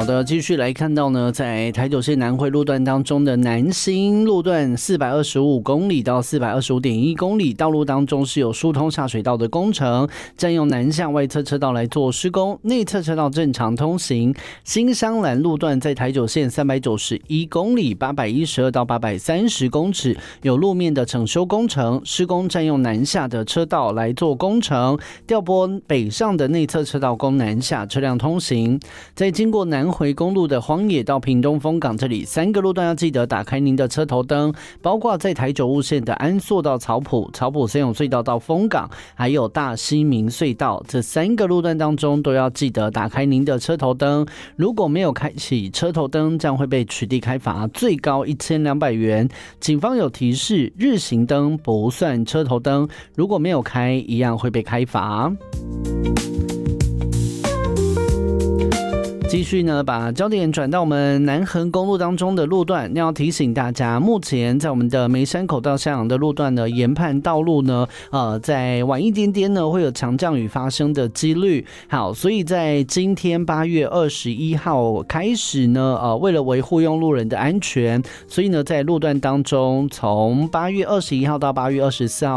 好的，继续来看到呢，在台九线南回路段当中的南新路段425公里到425.1公里，道路当中是有疏通下水道的工程，占用南向外侧车道来做施工，内侧车道正常通行。新香兰路段在台九线391公里812到830公尺，有路面的整修工程，施工占用南下的车道来做工程，调拨北上的内侧车道供南下车辆通行。在经过南回公路的荒野到屏东丰港这里3个路段要记得打开您的车头灯，包括在台九雾线的安朔到草埔森永隧道到丰港，还有大溪明隧道，这3个路段当中都要记得打开您的车头灯。如果没有开启车头灯，将会被取缔开罚，最高1200元。警方有提示，日行灯不算车头灯，如果没有开，一样会被开罚。继续呢，把焦点转到我们南横公路当中的路段，要提醒大家，目前在我们的梅山口到向阳的路段呢，研判道路呢，在晚一点点呢，会有强降雨发生的几率。好，所以在今天8月21号开始呢，为了维护用路人的安全，所以呢，在路段当中，从8月21号到8月24号。